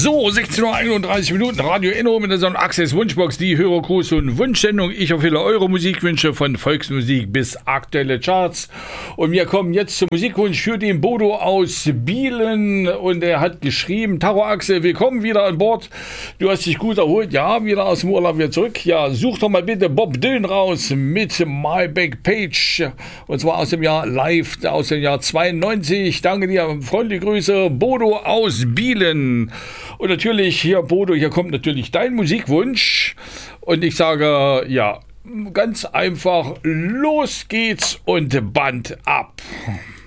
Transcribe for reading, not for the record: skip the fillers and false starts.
So, 16:31 Uhr, Radio Inno mit der Son Access Wunschbox, die Hörergruß und Wunschsendung. Ich erfülle eure Musikwünsche von Volksmusik bis aktuelle Charts. Und wir kommen jetzt zum Musikwunsch für den Bodo aus Bielen. Und er hat geschrieben: Taro Axel, willkommen wieder an Bord. Du hast dich gut erholt. Ja, wieder aus dem Urlaub wieder zurück. Ja, such doch mal bitte Bob Dylan raus mit My Back Page. Und zwar aus dem Jahr Live, aus dem Jahr 92. Danke dir, freundliche Grüße, Bodo aus Bielen. Und natürlich, hier Bodo, hier kommt natürlich dein Musikwunsch. Und ich sage, ja, ganz einfach, los geht's und Band ab.